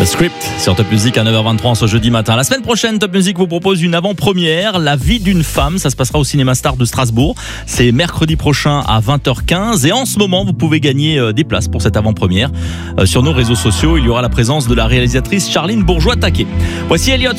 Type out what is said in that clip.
Script sur Top Music à 9h23 ce jeudi matin. La semaine prochaine, Top Music vous propose une avant-première, La vie d'une femme. Ça se passera au Cinéma Star de Strasbourg. C'est mercredi prochain à 20h15. Et en ce moment, vous pouvez gagner des places pour cette avant-première. Sur nos réseaux sociaux, il y aura la présence de la réalisatrice Charline Bourgeois-Taquet. Voici Elliott